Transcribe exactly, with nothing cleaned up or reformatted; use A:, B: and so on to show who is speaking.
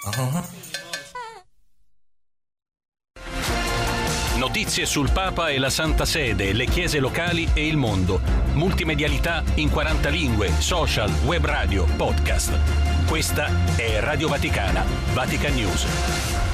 A: Notizie sul Papa e la Santa Sede, le chiese locali e il mondo. Multimedialità in quaranta lingue, social, web radio, podcast. Questa è Radio Vaticana, Vatican News.